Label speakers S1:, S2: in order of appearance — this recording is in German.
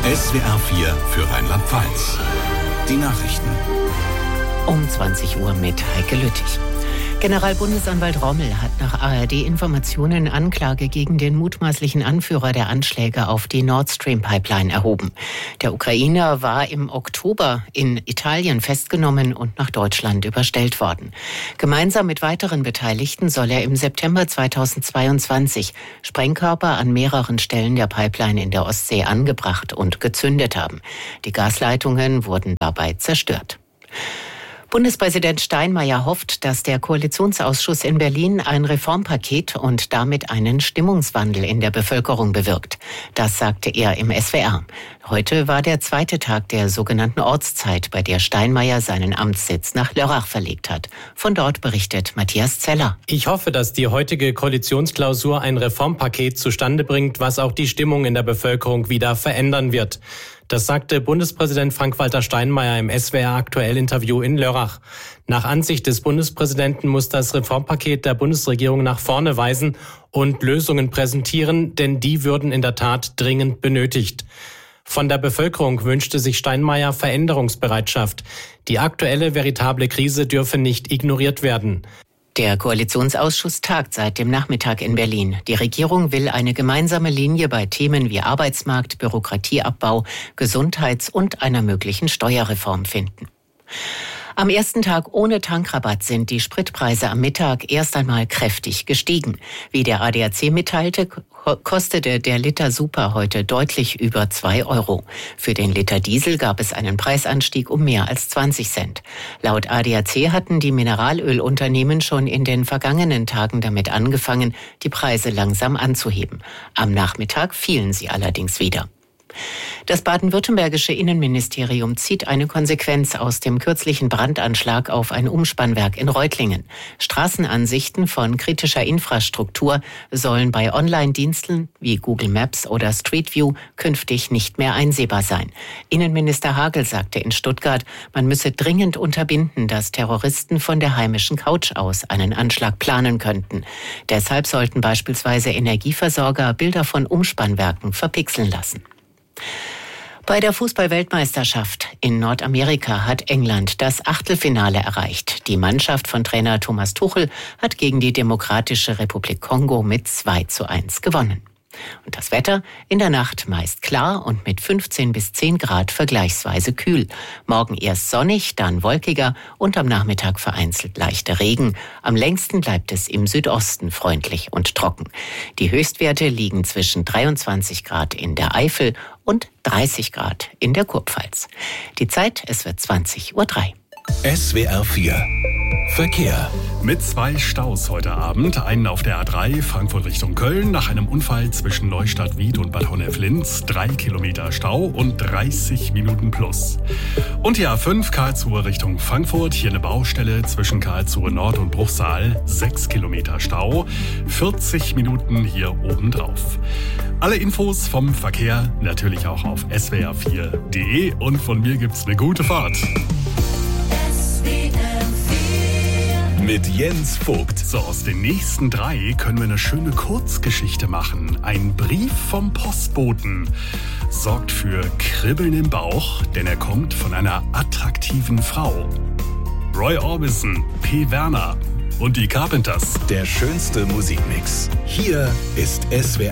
S1: SWR 4 für Rheinland-Pfalz. Die Nachrichten.
S2: Um 20 Uhr mit Heike Lüttich. Generalbundesanwalt Rommel hat nach ARD-Informationen Anklage gegen den mutmaßlichen Anführer der Anschläge auf die Nord Stream-Pipeline erhoben. Der Ukrainer war im Oktober in Italien festgenommen und nach Deutschland überstellt worden. Gemeinsam mit weiteren Beteiligten soll er im September 2022 Sprengkörper an mehreren Stellen der Pipeline in der Ostsee angebracht und gezündet haben. Die Gasleitungen wurden dabei zerstört. Bundespräsident Steinmeier hofft, dass der Koalitionsausschuss in Berlin ein Reformpaket und damit einen Stimmungswandel in der Bevölkerung bewirkt. Das sagte er im SWR. Heute war der zweite Tag der sogenannten Ortszeit, bei der Steinmeier seinen Amtssitz nach Lörrach verlegt hat. Von dort berichtet Matthias Zeller.
S3: Ich hoffe, dass die heutige Koalitionsklausur ein Reformpaket zustande bringt, was auch die Stimmung in der Bevölkerung wieder verändern wird. Das sagte Bundespräsident Frank-Walter Steinmeier im SWR-Aktuell-Interview in Lörrach. Nach Ansicht des Bundespräsidenten muss das Reformpaket der Bundesregierung nach vorne weisen und Lösungen präsentieren, denn die würden in der Tat dringend benötigt. Von der Bevölkerung wünschte sich Steinmeier Veränderungsbereitschaft. Die aktuelle veritable Krise dürfe nicht ignoriert werden.
S2: Der Koalitionsausschuss tagt seit dem Nachmittag in Berlin. Die Regierung will eine gemeinsame Linie bei Themen wie Arbeitsmarkt, Bürokratieabbau, Gesundheits- und einer möglichen Steuerreform finden. Am ersten Tag ohne Tankrabatt sind die Spritpreise am Mittag erst einmal kräftig gestiegen. Wie der ADAC mitteilte, kostete der Liter Super heute deutlich über 2 Euro. Für den Liter Diesel gab es einen Preisanstieg um mehr als 20 Cent. Laut ADAC hatten die Mineralölunternehmen schon in den vergangenen Tagen damit angefangen, die Preise langsam anzuheben. Am Nachmittag fielen sie allerdings wieder. Das baden-württembergische Innenministerium zieht eine Konsequenz aus dem kürzlichen Brandanschlag auf ein Umspannwerk in Reutlingen. Straßenansichten von kritischer Infrastruktur sollen bei Online-Diensten wie Google Maps oder Street View künftig nicht mehr einsehbar sein. Innenminister Hagel sagte in Stuttgart, man müsse dringend unterbinden, dass Terroristen von der heimischen Couch aus einen Anschlag planen könnten. Deshalb sollten beispielsweise Energieversorger Bilder von Umspannwerken verpixeln lassen. Bei der Fußball-Weltmeisterschaft in Nordamerika hat England das Achtelfinale erreicht. Die Mannschaft von Trainer Thomas Tuchel hat gegen die Demokratische Republik Kongo mit 2:1 gewonnen. Und das Wetter in der Nacht meist klar und mit 15 bis 10 Grad vergleichsweise kühl. Morgen erst sonnig, dann wolkiger und am Nachmittag vereinzelt leichter Regen. Am längsten bleibt es im Südosten freundlich und trocken. Die Höchstwerte liegen zwischen 23 Grad in der Eifel und 30 Grad in der Kurpfalz. Die Zeit, es wird 20:03 Uhr.
S1: SWR 4 Verkehr.
S4: Mit 2 Staus heute Abend. Einen auf der A3 Frankfurt Richtung Köln nach einem Unfall zwischen Neustadt-Wied und Bad Honnef-Linz. 3 Kilometer Stau und 30 Minuten plus. Und die A5 Karlsruhe Richtung Frankfurt. Hier eine Baustelle zwischen Karlsruhe Nord und Bruchsal. 6 Kilometer Stau. 40 Minuten hier obendrauf. Alle Infos vom Verkehr natürlich auch auf swr4.de. Und von mir gibt's eine gute Fahrt.
S1: Mit Jens Vogt.
S4: So, aus den nächsten 3 können wir eine schöne Kurzgeschichte machen. Ein Brief vom Postboten sorgt für Kribbeln im Bauch, denn er kommt von einer attraktiven Frau. Roy Orbison, P. Werner und die Carpenters.
S1: Der schönste Musikmix. Hier ist SWR